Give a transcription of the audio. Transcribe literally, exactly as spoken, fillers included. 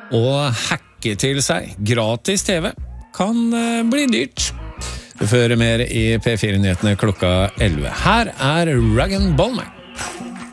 Å hacke til seg gratis T V kan eh, bli dyrt. Du får høre mer i P fire-nyhetene klokka elleve. Her er Rag and Bone Man.